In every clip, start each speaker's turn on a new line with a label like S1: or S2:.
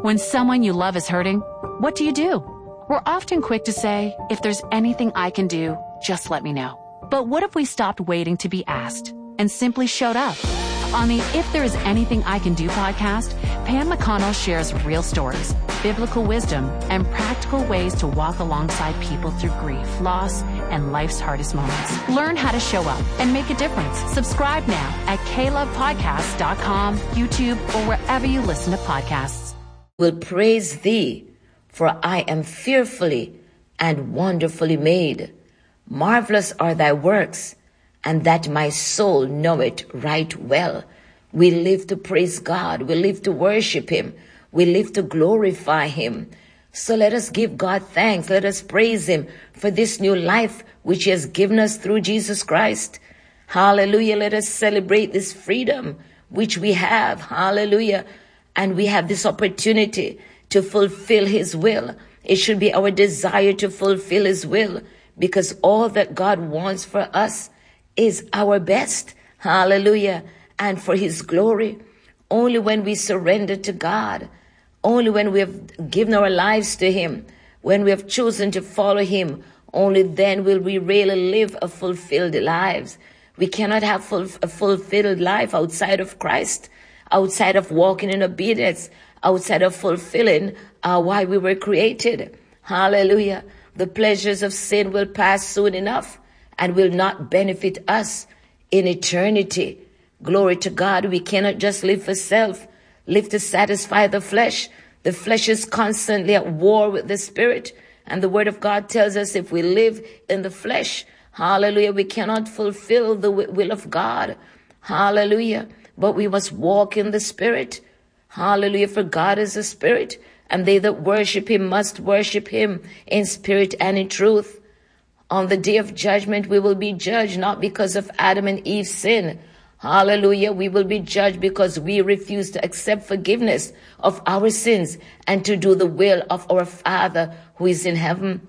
S1: When someone you love is hurting, what do? We're often quick to say, if there's anything I can do, just let me know. But what if we stopped waiting to be asked and simply showed up? On the If There Is Anything I Can Do podcast, Pam McConnell shares real stories, biblical wisdom, and practical ways to walk alongside people through grief, loss, and life's hardest moments. Learn how to show up and make a difference. Subscribe now at klovepodcast.com, YouTube, or wherever you listen to podcasts.
S2: Will praise thee, for I am fearfully and wonderfully made. Marvelous are thy works, and that my soul know it right well. We live to praise God. We live to worship him. We live to glorify him. So let us give God thanks. Let us praise him for this new life which he has given us through Jesus Christ. Hallelujah. Let us celebrate this freedom which we have. Hallelujah. And we have this opportunity to fulfill his will. It should be our desire to fulfill his will, because all that God wants for us is our best. Hallelujah. And for his glory. Only when we surrender to God, only when we have given our lives to him, when we have chosen to follow him, only then will we really live a fulfilled lives. We cannot have a fulfilled life outside of Christ, outside of walking in obedience, outside of fulfilling why we were created. Hallelujah. The pleasures of sin will pass soon enough and will not benefit us in eternity. Glory to God. We cannot just live for self, live to satisfy the flesh. The flesh is constantly at war with the spirit. And the word of God tells us if we live in the flesh, hallelujah, we cannot fulfill the will of God. Hallelujah. But we must walk in the spirit. Hallelujah. For God is a spirit, and they that worship him must worship him in spirit and in truth. On the day of judgment, we will be judged not because of Adam and Eve's sin. Hallelujah. We will be judged because we refuse to accept forgiveness of our sins and to do the will of our Father who is in heaven.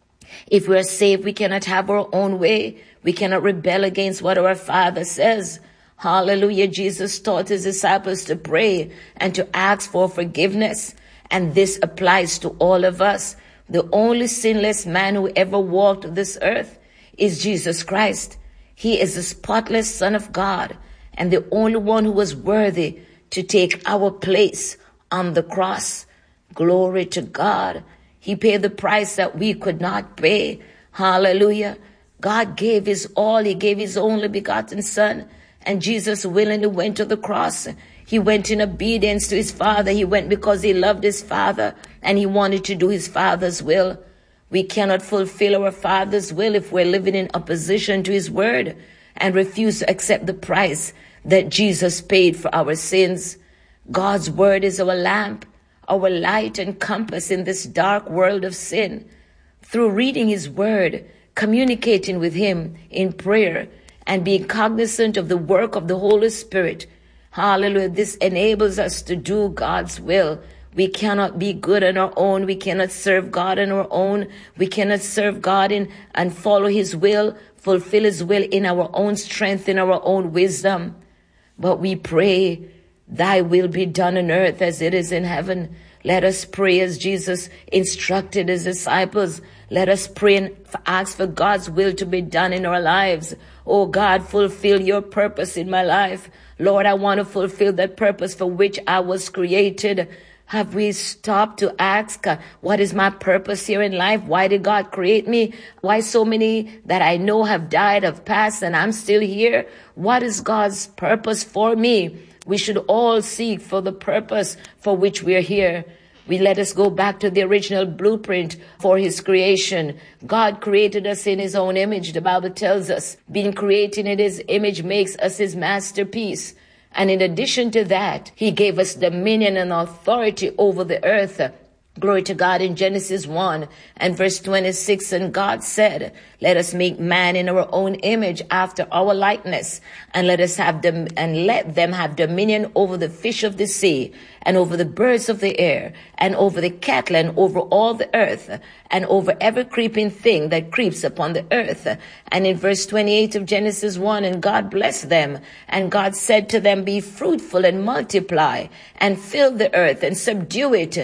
S2: If we are saved, we cannot have our own way. We cannot rebel against what our Father says. Hallelujah. Jesus taught his disciples to pray and to ask for forgiveness. And this applies to all of us. The only sinless man who ever walked this earth is Jesus Christ. He is the spotless Son of God and the only one who was worthy to take our place on the cross. Glory to God. He paid the price that we could not pay. Hallelujah. God gave his all. He gave his only begotten Son. And Jesus willingly went to the cross. He went in obedience to his Father. He went because he loved his Father and he wanted to do his Father's will. We cannot fulfill our Father's will if we're living in opposition to his word and refuse to accept the price that Jesus paid for our sins. God's word is our lamp, our light and compass in this dark world of sin. Through reading his word, communicating with him in prayer, and being cognizant of the work of the Holy Spirit, hallelujah, this enables us to do God's will. We cannot be good on our own. We cannot serve God on our own. We cannot serve God and follow his will, fulfill his will in our own strength, in our own wisdom. But we pray, thy will be done on earth as it is in heaven. Let us pray as Jesus instructed his disciples. Let us pray and ask for God's will to be done in our lives. Oh God, fulfill your purpose in my life. Lord, I want to fulfill that purpose for which I was created. Have we stopped to ask, what is my purpose here in life? Why did God create me? Why so many that I know have died, have passed, and I'm still here? What is God's purpose for me? We should all seek for the purpose for which we are here. We let us go back to the original blueprint for his creation. God created us in his own image. The Bible tells us being created in his image makes us his masterpiece. And in addition to that, he gave us dominion and authority over the earth. Glory to God in Genesis 1 and verse 26. And God said, let us make man in our own image after our likeness, and let them have dominion over the fish of the sea, and over the birds of the air, and over the cattle, and over all the earth, and over every creeping thing that creeps upon the earth. And in verse 28 of Genesis 1, and God blessed them, and God said to them, be fruitful and multiply, and fill the earth and subdue it,